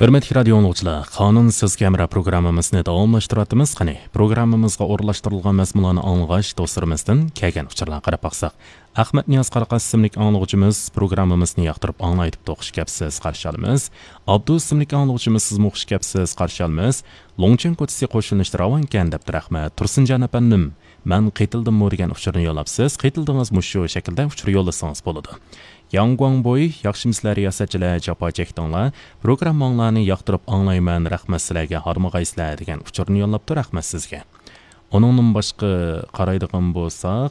Hürmetli radio dinləyicilər, qanunsuz kamera proqramımızı davamlaşdırırıq. Qani, proqramımızğa orlaşdırılğan məzmunlarni anlag'ash do'stlarimizdan kelgan uchurlarga qarab baqsaq. Ahmad Niyaz Qaraqas ismli anglag'uvchimiz proqramimizni yoqtirib anglaydi deb o'qish kapsiz qarshi olamiz. Abdu ismli anglag'uvchimiz siz o'qish kapsiz qarshi olamiz. Longchen ko'tisi qo'shilishdi ravankan deb rahmat. Tursinjon apandim. Men qaytildim degan uchurni yo'labsiz. Qaytildingiz shu shaklda uchur yo'lasangiz bo'ladi. Yanguangboy, yaxshimizlar riyosatchilar, jafo chekdinglar. Programmanglarni yoqtirib anglayman, rahmat sizlarga, hormag'aysizlar degan uchurni yo'llabdi, rahmat sizga. Uningdan boshqa qaraydigan bo'lsak,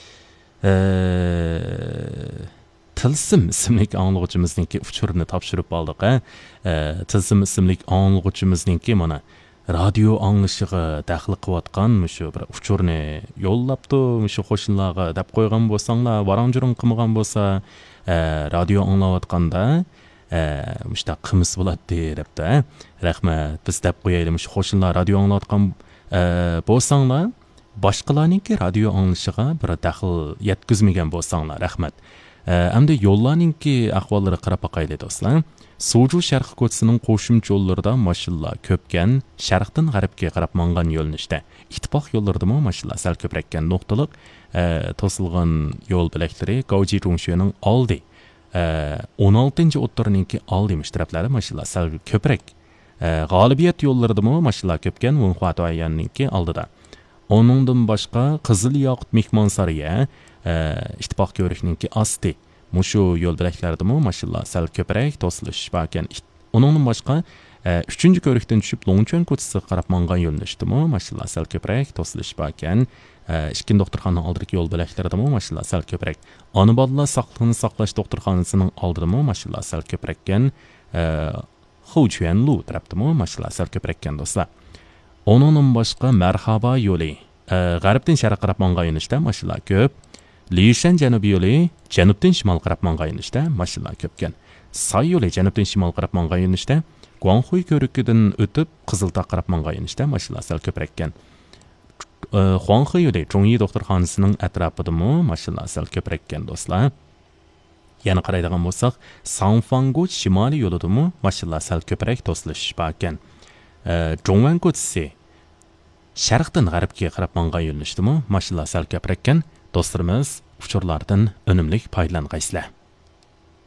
Tilsim ismli anglag'uvchimizningki uchurni topshirib oldik. Tilsim ismli anglag'uvchimizningki mana radio anglishiga daxl qilayotgan shu bir uchurni yo'llabdi, shu qo'shinlarga deb qo'ygan bo'lsanglar, varanjurun qilmagan bo'lsa, radio anglayotganda mushta qimiz bo'ladi debdi. Rahmat, biz deb qo'yaylik, shu qo'shinlar radio anglayotgan bo'lsanglar, boshqalarningki radio anglishiga bir daxl yetkazmagan bo'lsanglar, rahmat. Endi yo'llarningki ahvollari qarab boqaylik do'stlar. Suju sharq ko'chasining qo'shimcha yo'llarida mashinalar ko'pkan, sharqdan g'arbga qarab mangan yo'linishda. Ittifoq yo'llaridami mashinalar sal ko'praygan nuqtaliq to'silgan yo'l bilaklari Gauji Rungshuning oldi. 16-o'ttirninki oldi taraflari mashinalar sal ko'prak. G'olibiyat yo'llaridami mashinalar ko'pkan, Wunhuatoyanninki oldida. Onundan boshqa Qizil Yoqut mehmonsariya ittifoq ko'rikninki asti. Mushu yo'l bilaklaridami mashinalar sal ko'prak to'silish barkan. Uningdan boshqa 3-ko'rikdan tushib Longchen ko'chasiga qarab mangan yo'linishdimi mashinalar sal ko'prak to'silish barkan. 2-doktorxona oldidagi yo'l bilaklaridami mashinalar sal ko'prak. Ona bolalar sog'liqni saqlash doktorxonasining oldidami mashinalar sal ko'prakkan. Xuchuanlu tarafdami mashinalar sal ko'prakkan do'stlar. Onundan boshqa Marhaba yo'li g'arbdan sharqqa qarab mangan yo'nalishda mashinalar ko'p. Lishan janubiy yo'li janubdan shimol qarab mangan yo'nalishda mashinalar ko'pkan. Say yo'li janubdan shimol qarab mangan yo'nalishda, Guanghui ko'rikidan o'tib Qiziltoq qarab mangan yo'nalishda mashinalar sal ko'prakkan. Huanghe yo'li Zhongyi doktorxonasining atrofidami mashinalar sal ko'prakkan do'stlar. Yana qaraydigan bo'lsak, Sanfangu shimoliy yo'lidami mashinalar sal ko'prak to'silish barkan. Zhongwan ko'chasi sharqdan g'arbga qarab mangan yo'linishdimi mashinalar sal ko'prakkan. Do'stlarimiz, uchurlardan unumli foydalangaysizlar.